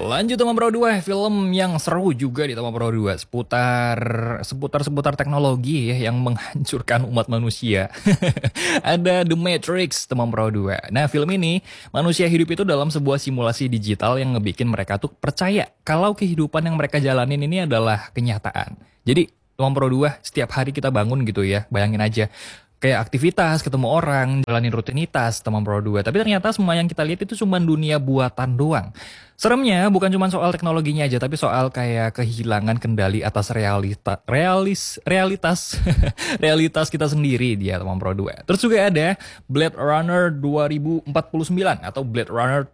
Lanjut Teman Pro 2, film yang seru juga di Teman Pro 2 seputar teknologi ya yang menghancurkan umat manusia. Ada The Matrix Teman Pro 2. Nah, film ini manusia hidup itu dalam sebuah simulasi digital yang ngebikin mereka tuh percaya kalau kehidupan yang mereka jalanin ini adalah kenyataan. Jadi Teman Pro 2 setiap hari kita bangun gitu ya, bayangin aja kayak aktivitas, ketemu orang, jalanin rutinitas, teman Pro 2. Tapi ternyata semua yang kita lihat itu cuma dunia buatan doang. Seremnya bukan cuma soal teknologinya aja, tapi soal kayak kehilangan kendali atas realitas realitas kita sendiri dia teman Pro 2. Terus juga ada Blade Runner 2049 atau Blade Runner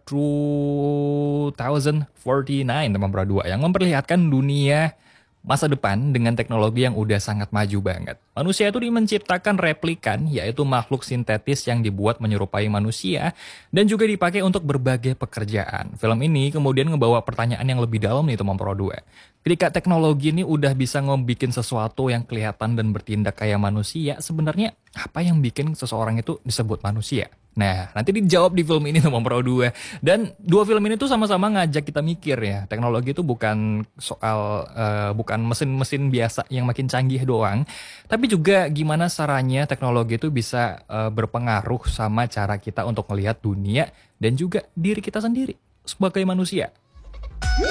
2049 teman Pro 2 yang memperlihatkan dunia masa depan dengan teknologi yang udah sangat maju banget. Manusia itu menciptakan replikan, yaitu makhluk sintetis yang dibuat menyerupai manusia dan juga dipakai untuk berbagai pekerjaan. Film ini kemudian ngebawa pertanyaan yang lebih dalam nih teman Pro 2. Ketika teknologi ini udah bisa ngebikin sesuatu yang kelihatan dan bertindak kayak manusia, sebenarnya apa yang bikin seseorang itu disebut manusia? Nah, nanti dijawab di film ini teman Pro 2. Dan dua film ini tuh sama-sama ngajak kita mikir ya. Teknologi itu bukan soal bukan mesin-mesin biasa yang makin canggih doang, tapi juga gimana caranya teknologi itu bisa berpengaruh sama cara kita untuk melihat dunia dan juga diri kita sendiri sebagai manusia.